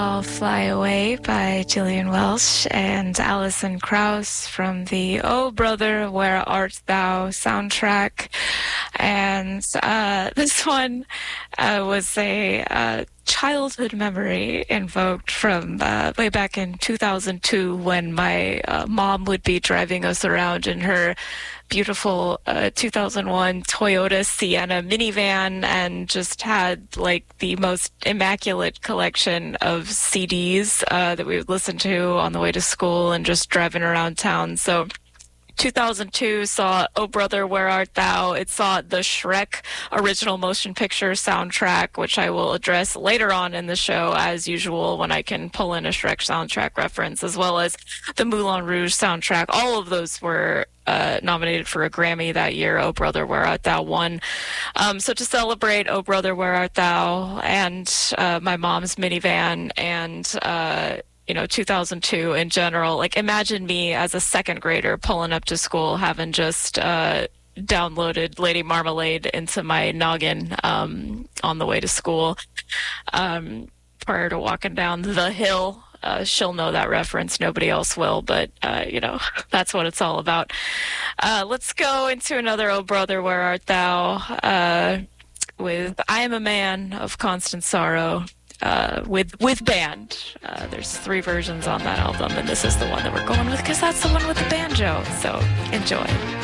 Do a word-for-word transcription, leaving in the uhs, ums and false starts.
I'll Fly Away by Gillian Welch and Alison Krauss from the Oh Brother, Where Art Thou soundtrack. And uh, this one uh, was a uh, childhood memory invoked from uh, way back in two thousand two when my uh, mom would be driving us around in her beautiful uh, two thousand one Toyota Sienna minivan and just had like the most immaculate collection of C Ds uh, that we would listen to on the way to school and just driving around town. So two thousand two saw Oh Brother, Where Art Thou? It saw the Shrek original motion picture soundtrack, which I will address later on in the show, as usual, when I can pull in a Shrek soundtrack reference, as well as the Moulin Rouge soundtrack. All of those were uh, nominated for a Grammy that year. Oh Brother, Where Art Thou won. Um, so to celebrate Oh Brother, Where Art Thou and uh, my mom's minivan and uh, you know, two thousand two in general, like imagine me as a second grader pulling up to school having just uh, downloaded Lady Marmalade into my noggin um, on the way to school um, prior to walking down the hill. Uh, she'll know that reference. Nobody else will, but, uh, you know, that's what it's all about. Uh, let's go into another Oh Brother, Where Art Thou? Uh, with I Am a Man of Constant Sorrow. Uh, with with band. Uh, there's three versions on that album, and this is the one that we're going with because that's the one with the banjo. So enjoy.